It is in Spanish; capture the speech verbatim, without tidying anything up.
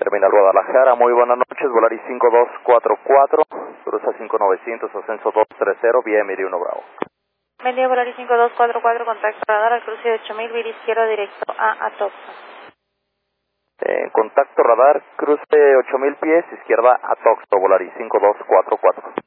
Terminal Guadalajara, muy buenas noches, Volaris cinco dos cuatro cuatro, cruza cinco novecientos, ascenso dos treinta, vía M D uno Bravo. Buen día, Volaris cinco dos cuatro cuatro, contacto radar al cruce de ocho mil, vía izquierda directo a Atoxo. Eh, contacto radar, cruce ocho mil pies, izquierda Atoxo, Volaris cinco dos cuatro cuatro.